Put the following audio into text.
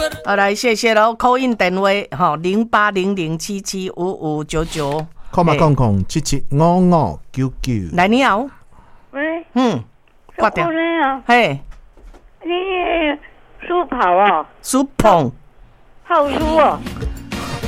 好，来谢谢喽，call in 电话吼0800775599， 空嘛空空775599。 来你好， 喂， 挂掉， 啊， 嘿， 你书跑哦， 苏鹏， 泡书哦，